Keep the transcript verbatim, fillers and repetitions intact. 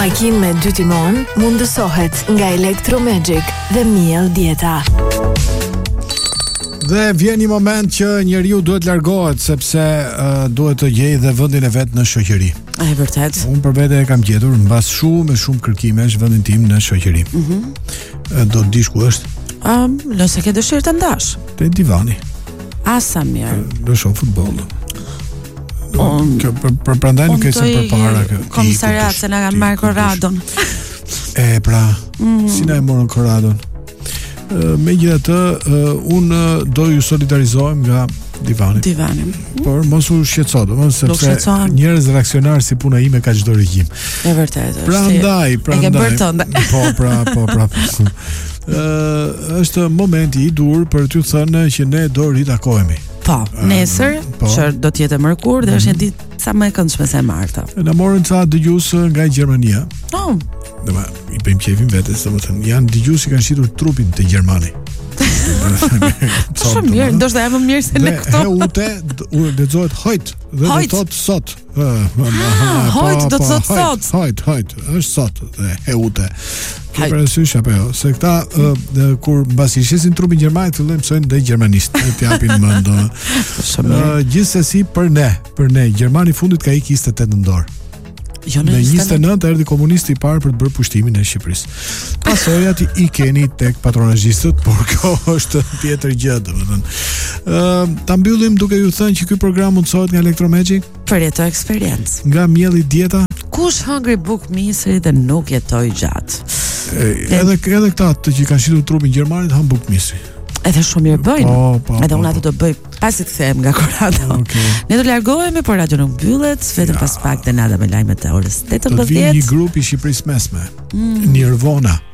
Makinë me dy timon mundësohet nga Electromagic dhe Miel Dieta. Dhe vjen një moment që njeriu duhet largohet sepse uh, duhet të gjejë dhe vendin e vet në shoqëri. A e vërtet? Unë për vete e kam gjetur mbas shumë e shumë kërkimesh vendin tim në shoqëri. Mhm. Mm do të dish ku është? Um, nëse ke dëshirë të ndash. Te divani. Asa mirë. Do shoh futboll. On, Kjo për, për prandaj nuk e sem përpara kë. Komisariat se na kanë marrë Koradon. E pra, mm. si na e morën Koradon? Megjithatë, unë do ju solidarizohem nga divani. Divani. Por mos u shqetëso, domosdoshmë sepse njerëz reaksionar si puna ime ka çdo regjim. E vërtetë. Prandaj, prandaj. E ke bërë tënde. Po, pra, po, pra. Ë, është momenti i dur për t'ju thënë që ne do ritakohemi. Po, nesër, po. Që do të jetë mërkur dhe është një ditë sa më e këndshme se e marta. Na morën ca dëgjues nga Gjermania. Oh. Dhe ma, i bëjmë qefin vetes, domethënë janë dëgjues që kanë shitur trupin te Gjermani. Shumë mirë, ndoshta jam më mirë se ne këto. Heute, lexohet hojt, dhe do thot sot. Hojt do të thot sot. Hojt, hojt, është sot dhe heute. Ke parasysh apo jo? Se këta uh, kur mbasi shesin trupin gjermanik fillojnë mësojnë dhe gjermanisht, të japin mend. uh, Gjithsesi për ne, për ne Gjermani fundit ka ikë njëzet e tetë nëntor. Jo, në njëzet e nëntë erdhi komunisti i parë për të bërë pushtimin e Shqipërisë. Pasojat i keni tek patronazhistët, por kjo është tjetër gjë, domethënë. Ëm ta mbyllim duke ju thënë që ky program mundsohet nga Electromagic. Përjeto eksperiencë. Nga Mielli Dieta. Kush hëngri buk misri dhe nuk jetoi gjatë. Edhe edhe këta të që kanë shitur trupin gjermanit han buk misri. Edhe shumë mirë bëjnë. Po, po, edhe unë po, atë do bëj pasi të kthehem nga Korado. Okay. Ne do largohemi, por radio nuk mbyllet, vetëm ja. Pas pak Denada me lajmet e orës tetëmbëdhjetë. Do të vijë një grup i Shqipërisë Mesme. Mm. Nirvana.